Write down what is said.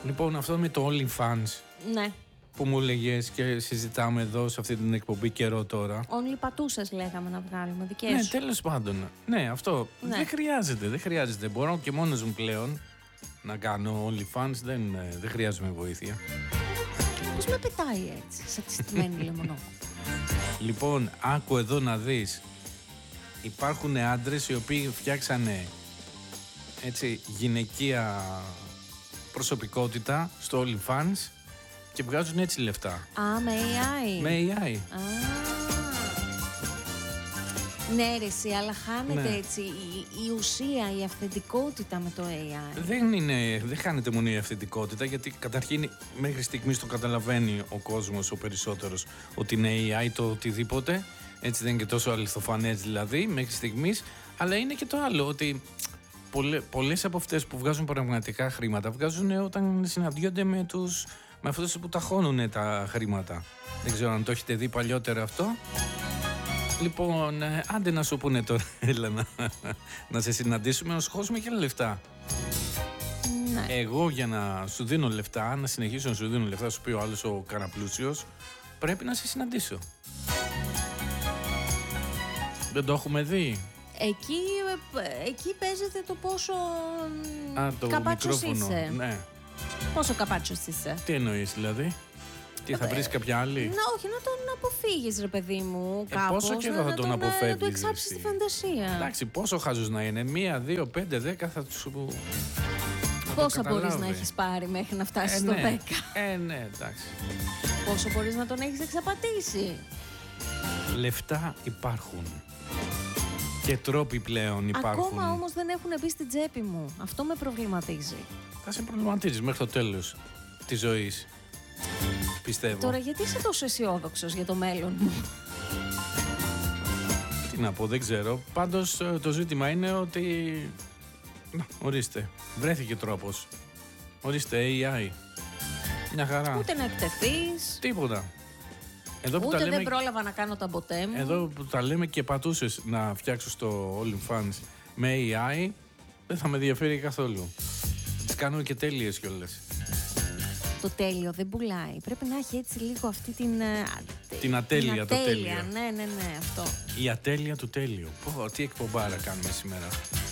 Λοιπόν, αυτό με το OnlyFans. Ναι. Που μου έλεγες και συζητάμε εδώ σε αυτή την εκπομπή καιρό τώρα. Only πατούσες λέγαμε να βγάλουμε, δικές Ναι, σου. τέλος πάντων. Ναι, αυτό. Ναι. Δεν χρειάζεται. Μπορώ και μόνος μου πλέον να κάνω OnlyFans. Δεν χρειάζομαι βοήθεια. Πώς με πετάει έτσι, σαν τη στημένη λεμονό. Λοιπόν, άκου εδώ να δεις. Υπάρχουν άντρες οι οποίοι φτιάξανε έτσι γυναικεία προσωπικότητα στο OnlyFans και βγάζουν έτσι λεφτά. Α, με AI. Με AI. Ναι ρε εσύ, αλλά χάνεται Ναι. έτσι η ουσία, η αυθεντικότητα με το AI. Δεν χάνεται μόνο η αυθεντικότητα, γιατί καταρχήν μέχρι στιγμής το καταλαβαίνει ο κόσμος ο περισσότερος ότι είναι AI το οτιδήποτε. Έτσι δεν είναι και τόσο αληθοφανές δηλαδή μέχρι στιγμής. Αλλά είναι και το άλλο, ότι πολλές από αυτές που βγάζουν πραγματικά χρήματα βγάζουν όταν συναντιόνται με αυτούς που ταχώνουν τα χρήματα. Δεν ξέρω αν το έχετε δει παλιότερα αυτό. Λοιπόν, άντε να σου πούνε τώρα, έλα να σε συναντήσουμε, να σου χώσουμε και λεφτά. Ναι. Εγώ για να σου δίνω λεφτά, να συνεχίσω να σου δίνω λεφτά, σου πει ο άλλος ο καναπλούσιος, πρέπει να σε συναντήσω. Δεν το έχουμε δει. Εκεί παίζεται το πόσο Το καπάτσος μικρόφωνο. είσαι. Ναι. Πόσο καπάτσος είσαι. Τι εννοείς δηλαδή? Τι θα βρεις κάποια άλλη? Όχι, να τον αποφύγεις ρε παιδί μου κάπως. Πόσο καιρό θα τον αποφεύγεις? Να του εξάψεις τη φαντασία. Εντάξει, πόσο χάζος να είναι? 1, 2, 5, 10 θα του. Πόσα μπορείς να έχεις πάρει μέχρι να φτάσεις στο 10? Ναι, εντάξει. Πόσο μπορείς να τον έχεις εξαπατήσει? Λεφτά υπάρχουν. Και τρόποι πλέον υπάρχουν. Ακόμα όμως δεν έχουν μπει στην τσέπη μου. Αυτό με προβληματίζει. Θα σε προβληματίζεις μέχρι το τέλος της ζωής. Πιστεύω. Τώρα γιατί είσαι τόσο αισιόδοξος για το μέλλον μου? Τι να πω, δεν ξέρω. Πάντως το ζήτημα είναι ότι... ορίστε, βρέθηκε τρόπος. Ορίστε, AI. Μια χαρά. Ούτε να εκτεθείς. Τίποτα. Εδώ που Ούτε δεν πρόλαβα να κάνω τα μποτέ μου. Εδώ που τα λέμε και πατούσες να φτιάξω στο OnlyFans με AI, δεν θα με ενδιαφέρει καθόλου. Τις κάνω και τέλειες κιόλας. Το τέλειο δεν πουλάει. Πρέπει να έχει έτσι λίγο αυτή την ατέλεια, το τέλειο. Ναι, αυτό. Η ατέλεια του τέλειου. Τι εκπομπάρα κάνουμε σήμερα.